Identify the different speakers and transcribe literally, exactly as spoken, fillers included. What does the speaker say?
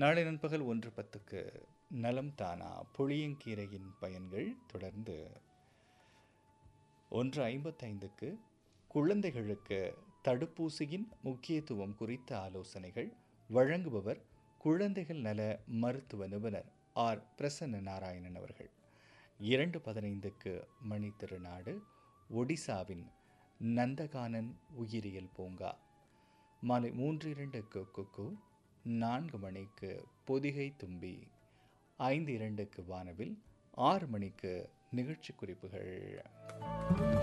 Speaker 1: நாளை நண்பகல் ஒன்று பத்துக்கு நலம் தானா புளியங்கீரையின் பயன்கள், தொடர்ந்து ஒன்று ஐம்பத்தைந்துக்கு குழந்தைகளுக்கு தடுப்பூசியின் முக்கியத்துவம் குறித்த ஆலோசனைகள், வழங்குபவர் குழந்தைகள் நல மருத்துவ நிபுணர் ஆர் பிரசன்ன நாராயணன் அவர்கள். இரண்டு பதினைந்துக்கு மணி திருநாடு, ஒடிசாவின் நந்தகானன் உயிரியல் பூங்கா. மாலை மூன்று இரண்டுக்கு குக்கு, நான்கு மணிக்கு பொதிகை தும்பி, ஐந்து இரண்டுக்கு வானவில், ஆறு மணிக்கு நிகழ்ச்சி குறிப்புகள்.